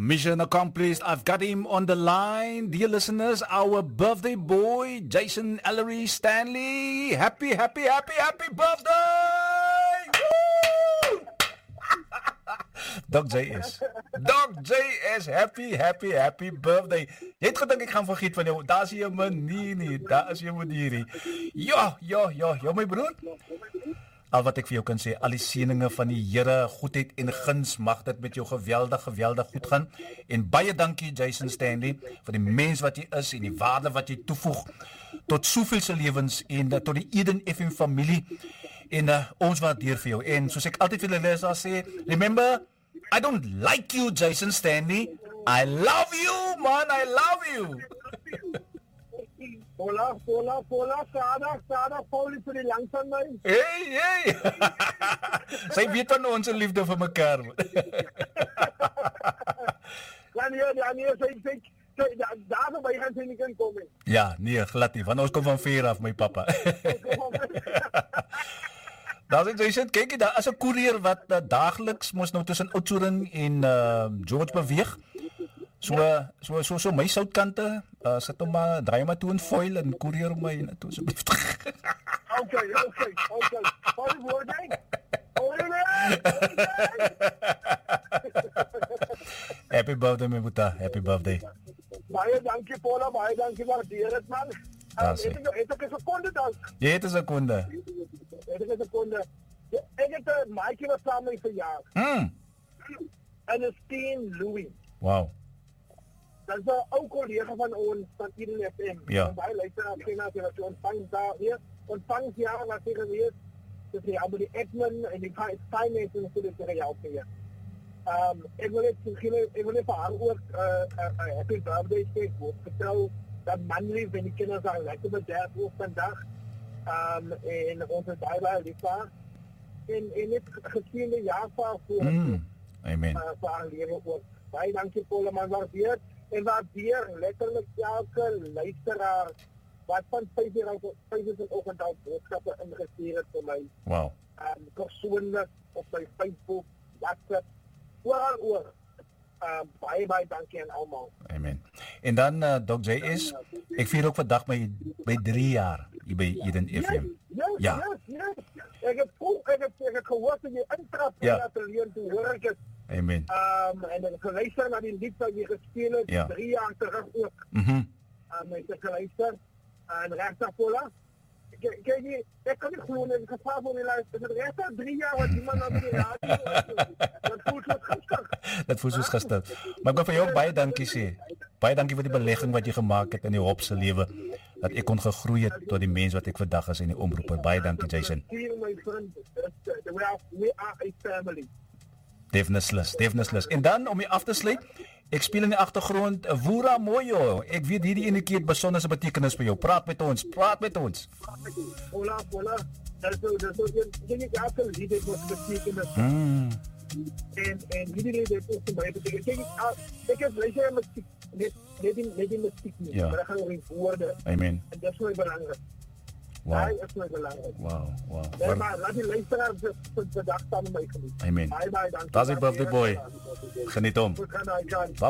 Mission accomplished. I've got him on the line. Dear listeners, our birthday boy, Jason Ellery Stanley. Happy birthday! Woo! Doc JS, happy birthday. Jy het gedink ek gaan vergeet van jou. Daar is jy manier. Daar is jy manier. Ja, my broer. Al wat ek vir jou kan sê, al die seëninge van die Here, goedheid en guns, mag dit met jou geweldig goed gaan. En baie dankie Jason Stanley vir die mens wat jy is en die waarde wat jy toevoeg tot soveel se lewens en tot die Eden FM familie. En ons waardeer vir jou. En soos ek altyd vir die luisteraars sê, remember, I don't like you Jason Stanley. I love you, man. I love you. Hola, Sada, Pauli vir die langsan my. Hey. Sy weet van ons liefde vir mekaar. Ja, nee, sy daar by gaan sy nie kan kom nie. Ja, nee, glad nie, want ons kom van ver af, my papa. Daar is Jason, kyk jy, daar is 'n koerier wat daagliks mos nou tussen Oudtshoorn en George beweeg. So my soutkante, sit hom maar, draai maar toe in foil en koerier hom my toe asseblief. Okay. Sorry, Warden. Happy birthday, my boeta. Happy birthday. Baie dankie, Paula. Baie dankie, waardeer dit, man. Het ek 'n sekonde dan? Jy het 'n sekonde. Ek het 'n maatjie wat saam met my verjaar. En is Steen Louis. Wow. Dat is 'n ou kollega van ons van Eden FM. Ja. Baie luisteraars ken as jy ontvang daar hier. Ontvangsjaar wat hy gewees. Dus hy het die admin en die finance en so dit help hier. Ek wil net vir haar ook happy birthday sê. Vertel dat manlief en die kinders daar lekker bederf ook vandag. En ons is baie lief vir haar. En net geseënde jaar vir haar. Amen. Vir haar lewe ook. Baie dankie Paul, man, waardeer. En waardeer letterlik elke luisteraar wat van 5 uur oggend al boodskappe ingestuur het vir my. Wow. Persoonlik op my Facebook, WhatsApp, oor. Baie dankie aan almal. Amen. En dan Doc JS, ek vier ook vandag my 3 jaar hier by Eden FM. Ja. Ek het gehoor dat jy intrap in die atelier toe hoor ek het. Amen. En ek geluister na die lied wat jy gespeel het 3 jaar terug ook. Ek het geluister en regtig Paula. Kyk jy, ek kan nie glo net gevaar van die luister. Dit regtig 3 jaar wat iemand op die radio. Dat voel soos gister. Maar ek wil vir jou baie dankie sê. Baie dankie vir die belegging wat jy gemaak het in die Hop se lewe. Dat ek kon gegroei het tot die mens wat ek vandag is in die omroeper. Baie dankie Jason. We are a family. Definitely. En dan om jy af te sluit, ek speel in die agtergrond Woera Moyo. Ek weet hierdie ene keer besonderse betekenis vir jou. Praat met ons. Hola. Dat is jy elke lied het wat betekenis. En hierdie lied het ook baie betekenis. Ek het lekker musiek, net die musiek nie, maar ek gaan oor die woorde. Amen. En dat is my belangrik. Wow. Is my belangrik. Wow. Maar laat die luisteraars vandag saam met my geniet. Amen. Bye, dankie. Dat is die birthday boy. Geniet hom.